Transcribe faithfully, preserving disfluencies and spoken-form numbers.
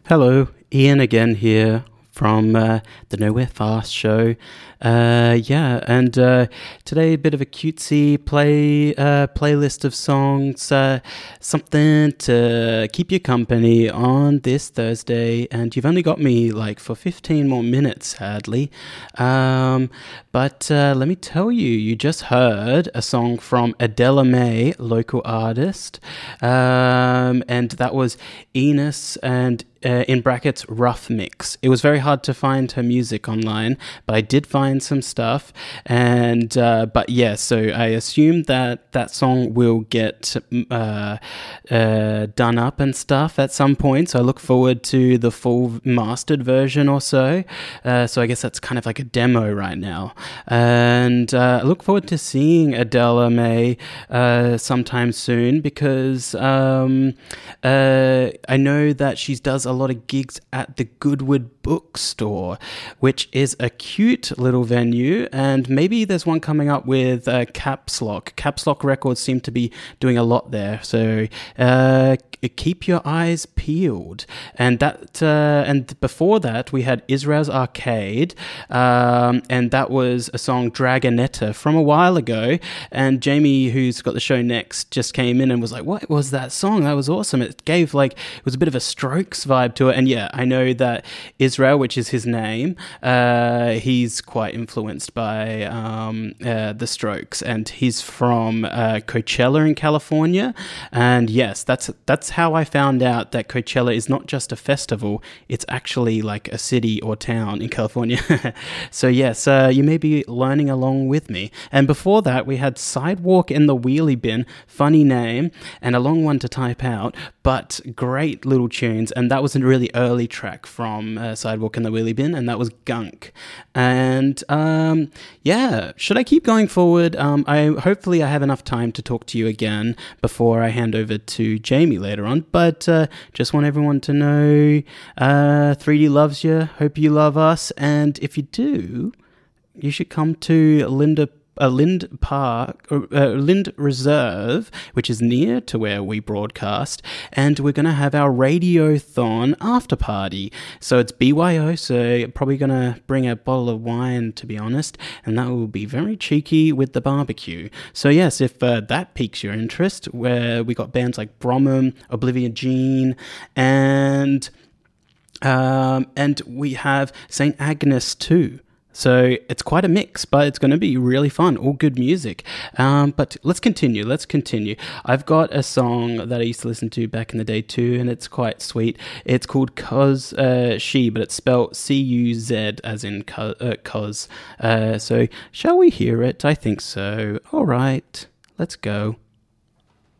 Hello, Ian again here from uh, the Nowhere Fast show. Uh, yeah, and uh, today a bit of a cutesy play uh, playlist of songs, uh, something to keep you company on this Thursday. And you've only got me like for fifteen more minutes, sadly. Um, but uh, let me tell you, you just heard a song from Adela May, local artist, um, and that was Enos and Uh, in brackets, rough mix. It was very hard to find her music online, but I did find some stuff. And, uh, but yeah, so I assume that that song will get uh, uh, done up and stuff at some point. So I look forward to the full mastered version or so. Uh, so I guess that's kind of like a demo right now. And uh, I look forward to seeing Adela May uh, sometime soon because um, uh, I know that she does a lot of gigs at the Goodwood Bookstore, which is a cute little venue, and maybe there's one coming up with uh, Caps Lock. Caps Lock Records seem to be doing a lot there, so uh, keep your eyes peeled. And that, uh, and before that, we had Israel's Arcade, um, and that was a song Dragonetta from a while ago. And Jamie, who's got the show next, just came in and was like, "What was that song? That was awesome!" It gave like it was a bit of a Strokes vibe to it. And yeah, I know that Israel, which is his name, uh, he's quite influenced by um, uh, the Strokes, and he's from uh, Coachella in California. And yes, that's that's how I found out that Coachella is not just a festival; it's actually like a city or town in California. So yes, uh, you may be learning along with me. And before that, we had Sidewalk in the Wheelie Bin, funny name and a long one to type out, but great little tunes. And that was a really early track from uh, Sidewalk in the Wheelie Bin, and that was Gunk. And um, yeah, should I keep going forward? Um, I hopefully I have enough time to talk to you again before I hand over to Jamie later on. But uh, just want everyone to know uh, three D loves you. Hope you love us, and if you do, you should come to Linda. Uh, Lind Park, uh, Lind Reserve, which is near to where we broadcast, and we're going to have our Radiothon after party. So it's B Y O, so probably going to bring a bottle of wine, to be honest, and that will be very cheeky with the barbecue. So yes, if uh, that piques your interest, where we got bands like Bromham, Oblivion Gene, and um, and we have Saint Agnes too. So it's quite a mix, but it's going to be really fun. All good music. Um, but let's continue. Let's continue. I've got a song that I used to listen to back in the day too, and it's quite sweet. It's called Cause uh, She, but it's spelled C U Z as in co- uh, cause. Uh, so shall we hear it? I think so. All right, let's go.